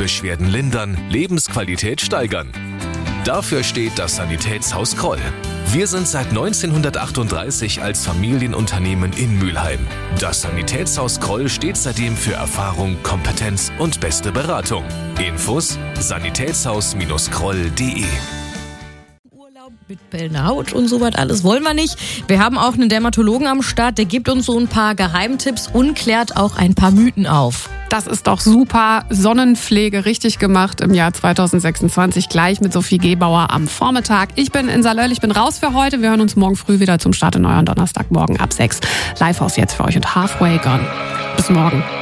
Beschwerden lindern, Lebensqualität steigern. Dafür steht das Sanitätshaus Kroll. Wir sind seit 1938 als Familienunternehmen in Mülheim. Das Sanitätshaus Kroll steht seitdem für Erfahrung, Kompetenz und beste Beratung. Infos: sanitätshaus-kroll.de. Mit bellender Haut und so was alles wollen wir nicht. Wir haben auch einen Dermatologen am Start, der gibt uns so ein paar Geheimtipps und klärt auch ein paar Mythen auf. Das ist doch super. Sonnenpflege richtig gemacht im Jahr 2026, gleich mit Sophie Gebauer am Vormittag. Ich bin in Salöll, ich bin raus für heute. Wir hören uns morgen früh wieder zum Start in euren Donnerstagmorgen ab 6. Live aus jetzt für euch und Halfway Gone. Bis morgen.